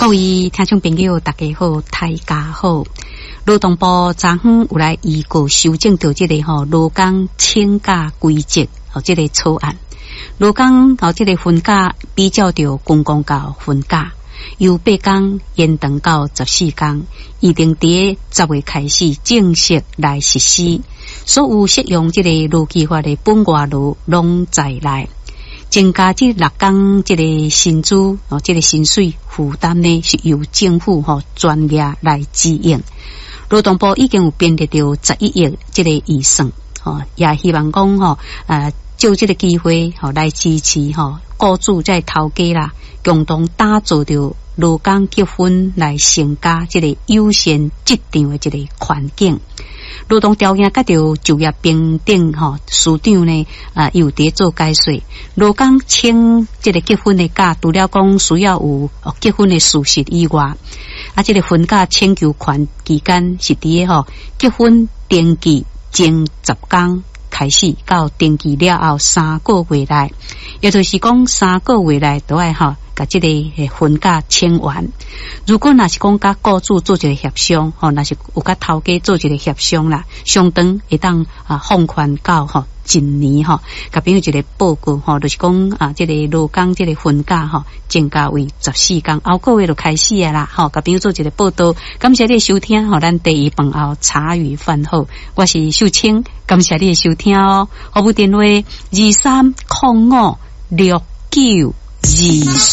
各位听众朋友，大家好，大家好。劳动部昨昏有来预告修正到这个劳工请假规则这个草案。劳工这个分假比较着公共教分假，由8天延长到14天，预定伫10月开始正式来实施。所有适用这个劳基法的本外劳拢在内。增加这6天这个薪资这个薪水负担呢，是由政府专业来支应。劳动部已经有编列到11亿这个预算也希望讲就这个机会来支持雇主在头家啦，共同打造着劳工结婚来成家这个优先质量的这个环境。劳动条件甲着就业平等司长呢又伫做解说。劳工请这个结婚的假，除了讲需要有结婚的事实以外，这个婚假请求权期间是伫个结婚登记前10天开始到登记了后3个月内，也就是讲3个月内都要甲这个婚假请完。如果若是讲甲雇主做一个协商若是有甲头家做一个协商啦，相当会当放宽到1年甲朋友一个报告就是讲这个劳工这个婚假增加为14天，后个月就开始啊啦甲朋友做一个报道。感谢你的收听咱第一饭后茶余饭后，我是秀清，感谢你的收听服务电话23056924。